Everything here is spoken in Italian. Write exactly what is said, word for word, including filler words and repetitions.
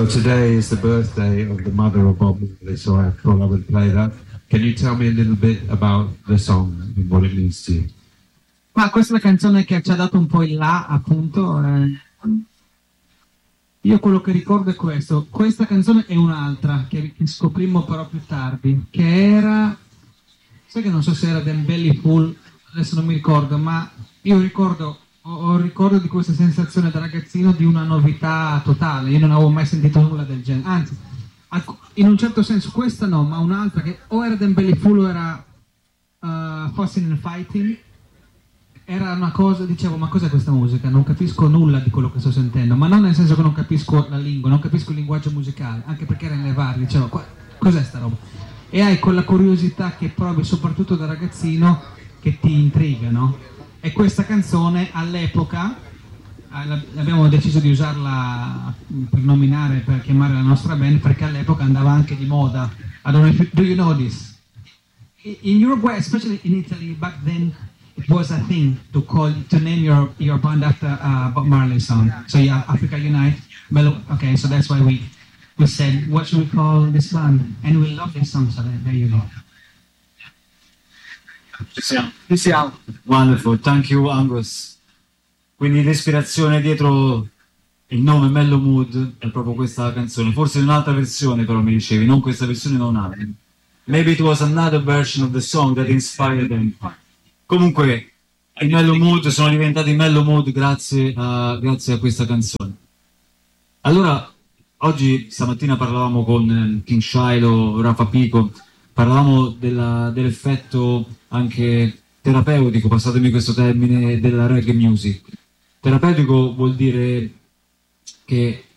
So today is the birthday of the mother of Bob Marley, so I thought I would play that. Can you tell me a little bit about the song and what it means to you? Ma questa è la canzone che ci ha dato un po' il là, appunto. Eh. Io quello che ricordo è questo. Questa canzone è un'altra che scoprimmo però più tardi, che era, sai che non so se era del Belly Full, adesso non mi ricordo, ma io ricordo, ho, ho ricordo di questa sensazione da ragazzino di una novità totale. Io non avevo mai sentito nulla del genere, anzi, in un certo senso questa no, ma un'altra che o era del Belly Full o era uh, Fussing and Fighting. Era una cosa, dicevo, ma cos'è questa musica? Non capisco nulla di quello che sto sentendo, ma non nel senso che non capisco la lingua, non capisco il linguaggio musicale, anche perché era nelle varie, dicevo, cos'è sta roba? E hai quella curiosità che provi soprattutto da ragazzino che ti intriga, no? E questa canzone all'epoca, abbiamo deciso di usarla per nominare, per chiamare la nostra band, perché all'epoca andava anche di moda. I don't know if you, do you know this? In Uruguay, especially in Italy, back then, it was a thing to call to name your your band after a Bob Marley song. So yeah, Africa Unite. Melo- okay, so that's why we we said, what should we call this band? And we love this song, so there you go. Ci siamo. Ci siamo. Wonderful, thank you Angus. Quindi l'ispirazione dietro il nome Mellow Mood è proprio questa canzone. Forse in un'altra versione però mi dicevi, non questa versione, non un'altra. Maybe it was another version of the song that inspired them. Comunque, i Mellow Mood sono diventati Mellow Mood grazie a, grazie a questa canzone. Allora, oggi, stamattina parlavamo con King Shiloh, Rafa Pico, parlavamo della, dell'effetto anche terapeutico, passatemi questo termine, della reggae music. Terapeutico vuol dire che